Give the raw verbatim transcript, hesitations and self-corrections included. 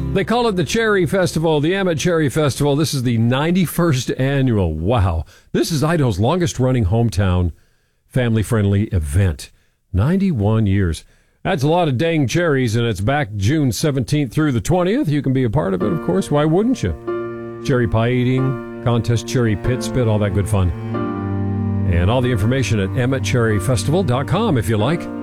They call it the Cherry Festival, the Emmett Cherry Festival. This is the ninety-first annual. Wow. This is Idaho's longest-running hometown family-friendly event. ninety-one years. That's a lot of dang cherries, and it's back June seventeenth through the twentieth. You can be a part of it, of course. Why wouldn't you? Cherry pie eating, contest, cherry pit spit, all that good fun. And all the information at emmett cherry festival dot com if you like.